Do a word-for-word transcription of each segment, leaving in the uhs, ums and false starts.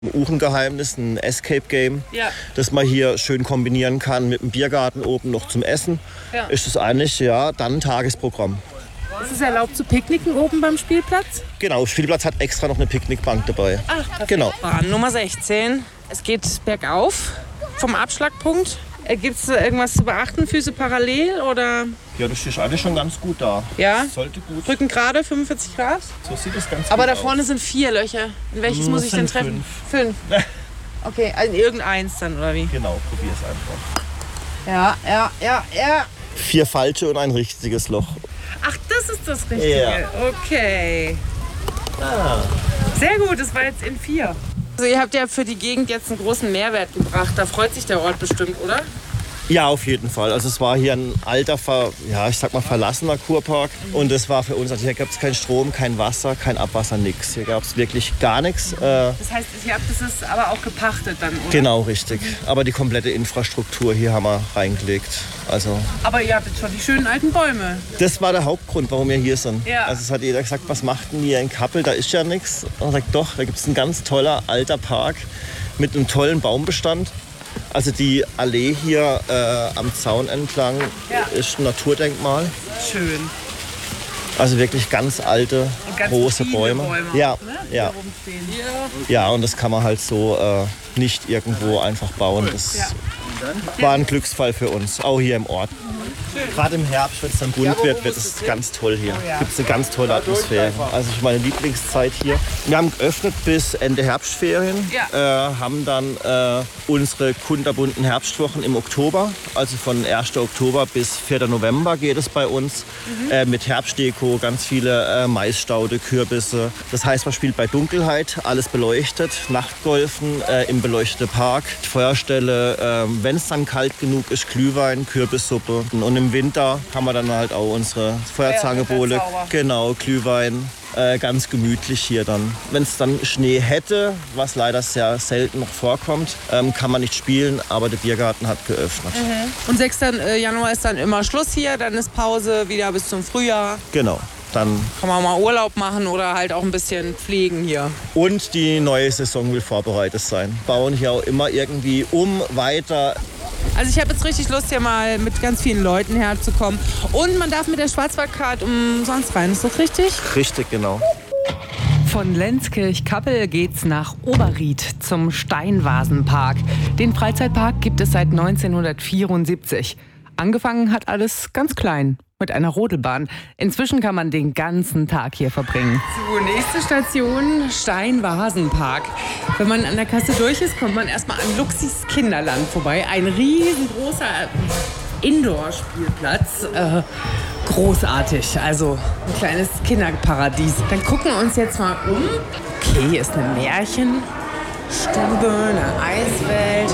Ein Uhrengeheimnis, ein Escape-Game, ja. das man hier schön kombinieren kann mit dem Biergarten oben noch zum Essen. Ja. Ist es eigentlich, ja, dann ein Tagesprogramm. Ist es erlaubt zu picknicken oben beim Spielplatz? Genau, Spielplatz hat extra noch eine Picknickbank dabei. Ach, perfekt. Genau. Bahn Nummer sechzehn. Es geht bergauf vom Abschlagpunkt. Gibt es irgendwas zu beachten? Füße parallel oder? Ja, das ist eigentlich schon ganz gut da. Ja? Das sollte gut. Rücken gerade, fünfundvierzig Grad? So sieht es ganz Aber gut da vorne aus. sind vier Löcher. In welches Das muss ich denn sind treffen? Fünf. Fünf. Okay, also irgendeins dann, oder wie? Genau, probier es einfach. Ja, ja, ja, ja. Vier falsche und ein richtiges Loch. Ach, das ist das Richtige. Ja. Okay. Ah. Sehr gut, das war jetzt in vier. Also ihr habt ja für die Gegend jetzt einen großen Mehrwert gebracht. Da freut sich der Ort bestimmt, oder? Ja, auf jeden Fall. Also es war hier ein alter, ver, ja, ich sag mal verlassener Kurpark. Und es war für uns, also hier gab es keinen Strom, kein Wasser, kein Abwasser, nichts. Hier gab es wirklich gar nichts. Äh, Das heißt, ihr habt das aber auch gepachtet dann, oder? genau, richtig. Aber die komplette Infrastruktur hier haben wir reingelegt. Also Aber ihr habt jetzt schon die schönen alten Bäume. das war der Hauptgrund, warum wir hier sind. Ja. Also es hat jeder gesagt, was macht denn ihr in Kappel? Da ist ja nichts. Und er sagt, doch, da gibt es ein ganz toller alter Park mit einem tollen Baumbestand. Also die Allee hier äh, am Zaun entlang Ja. ist ein Naturdenkmal. Schön. Also wirklich ganz alte, Und ganz große viele Bäume. Bäume Ja, auch, ne? Die ja. da rumstehen. Ja, und das kann man halt so äh, nicht irgendwo einfach bauen. Das Ja. war ein Glücksfall für uns, auch hier im Ort. Gerade im Herbst, wenn es dann bunt wird, wird es ganz toll hier. ja. Gibt es eine ganz tolle Atmosphäre. Also ich meine Lieblingszeit hier. Wir haben geöffnet bis Ende Herbstferien, Ja. äh, haben dann äh, unsere kunterbunten Herbstwochen im Oktober. Also von ersten Oktober bis vierten November geht es bei uns Mhm. äh, mit Herbstdeko, ganz viele äh, Maisstaude, Kürbisse. Das heißt, man spielt bei Dunkelheit, alles beleuchtet, Nachtgolfen äh, im beleuchteten Park, Feuerstelle, äh, wenn es dann kalt genug ist, Glühwein, Kürbissuppe. Und im Winter haben wir dann halt auch unsere Feuerzangenbowle, Feuerwehr-Zauber. genau, Glühwein. Äh, ganz gemütlich hier dann. Wenn es dann Schnee hätte, was leider sehr selten noch vorkommt, ähm, kann man nicht spielen, aber der Biergarten hat geöffnet. Und sechsten Januar ist dann immer Schluss hier, dann ist Pause wieder bis zum Frühjahr. Genau. Dann Kann man mal Urlaub machen oder halt auch ein bisschen pflegen hier. und die neue Saison will vorbereitet sein. Bauen hier auch immer irgendwie um, weiter. Also ich habe jetzt richtig Lust, hier mal mit ganz vielen Leuten herzukommen. Und man darf mit der Schwarzwaldcard umsonst rein, ist das richtig? Richtig, genau. Von Lenzkirch-Kappel geht's nach Oberried zum Steinvasenpark. Den Freizeitpark gibt es seit neunzehnhundertvierundsiebzig. Angefangen hat alles ganz klein mit einer Rodelbahn. Inzwischen kann man den ganzen Tag hier verbringen. So, nächste Station, Steinvasenpark. Wenn man an der Kasse durch ist, kommt man erstmal an Luxis Kinderland vorbei. Ein riesengroßer Indoor-Spielplatz. Äh, großartig, also ein kleines Kinderparadies. Dann gucken wir uns jetzt mal um. Okay, hier ist eine Märchenstube, eine Eiswelt.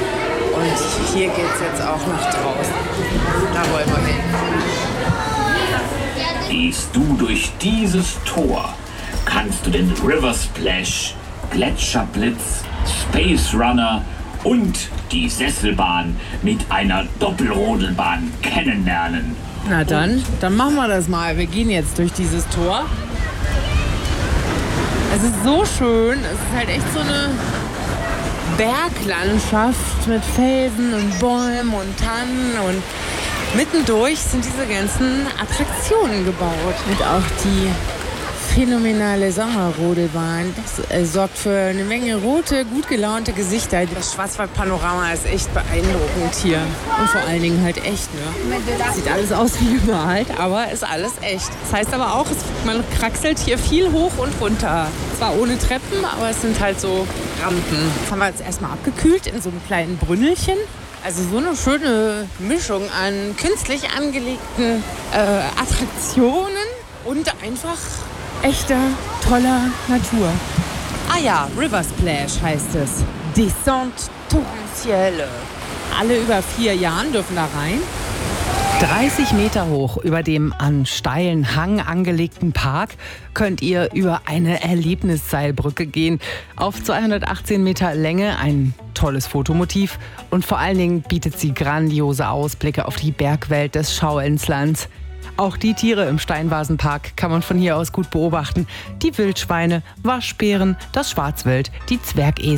Und hier geht es jetzt auch nach draußen. Da wollen wir hin. Gehst du durch dieses Tor, kannst du den River Splash, Gletscherblitz, Space Runner und die Sesselbahn mit einer Doppelrodelbahn kennenlernen. Na dann, dann machen wir das mal. Wir gehen jetzt durch dieses Tor. Es ist so schön. Es ist halt echt so eine Berglandschaft mit Felsen und Bäumen und Tannen. Und mittendurch sind diese ganzen Attraktionen gebaut. Und auch die phänomenale Sommerrodelbahn. Das äh, sorgt für eine Menge rote, gut gelaunte Gesichter. Das Schwarzwaldpanorama ist echt beeindruckend hier. Und vor allen Dingen halt echt. Ne? Sieht alles aus wie gemalt, aber ist alles echt. Das heißt aber auch, es, man kraxelt hier viel hoch und runter. Zwar ohne Treppen, aber es sind halt so Rampen. Das haben wir jetzt erstmal abgekühlt in so einem kleinen Brünnelchen. Also so eine schöne Mischung an künstlich angelegten äh, Attraktionen und einfach echter, toller Natur. Ah ja, River Splash heißt es. Descente torrentielle. Alle über vier Jahren dürfen da rein. dreißig Meter hoch über dem an steilen Hang angelegten Park könnt ihr über eine Erlebnisseilbrücke gehen. Auf zweihundertachtzehn Meter Länge, ein tolles Fotomotiv. Und vor allen Dingen bietet sie grandiose Ausblicke auf die Bergwelt des Schauinslands. Auch die Tiere im Steinvasenpark kann man von hier aus gut beobachten. Die Wildschweine, Waschbären, das Schwarzwild, die Zwergesel.